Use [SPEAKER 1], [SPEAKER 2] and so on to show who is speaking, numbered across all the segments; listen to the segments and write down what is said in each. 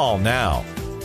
[SPEAKER 1] Call now.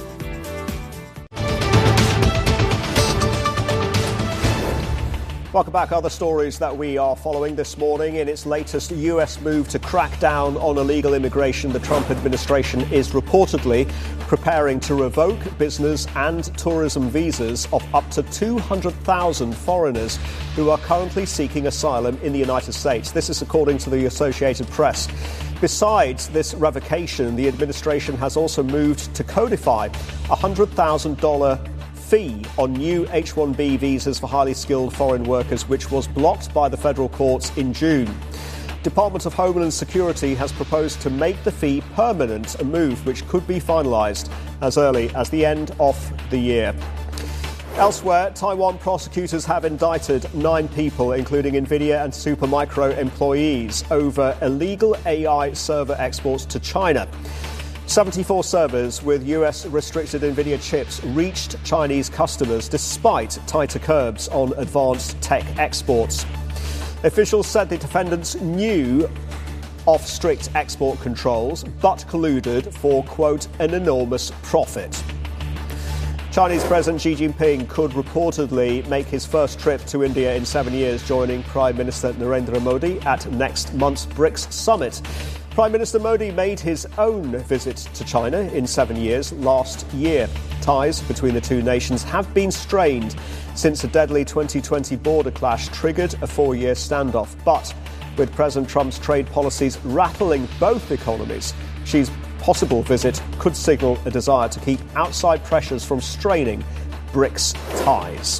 [SPEAKER 2] Welcome back. Other stories that we are following this morning. In its latest US move to crack down on illegal immigration, the Trump administration is reportedly preparing to revoke business and tourism visas of up to 200,000 foreigners who are currently seeking asylum in the United States. This is according to the Associated Press. Besides this revocation, the administration has also moved to codify a $100,000 fee on new H-1B visas for highly skilled foreign workers, which was blocked by the federal courts in June. Department of Homeland Security has proposed to make the fee permanent, a move which could be finalised as early as the end of the year. Elsewhere, Taiwan prosecutors have indicted 9 people, including NVIDIA and Supermicro employees, over illegal AI server exports to China. 74 servers with US-restricted NVIDIA chips reached Chinese customers despite tighter curbs on advanced tech exports. Officials said the defendants knew of strict export controls but colluded for, quote, an enormous profit. Chinese President Xi Jinping could reportedly make his first trip to India in 7 years, joining Prime Minister Narendra Modi at next month's BRICS summit. Prime Minister Modi made his own visit to China in 7 years last year. Ties between the two nations have been strained since a deadly 2020 border clash triggered a 4-year standoff. But with President Trump's trade policies rattling both economies, Xi's possible visit could signal a desire to keep outside pressures from straining BRICS ties.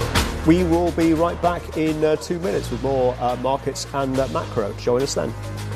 [SPEAKER 2] We will be right back in 2 minutes with more markets and macro. Join us then.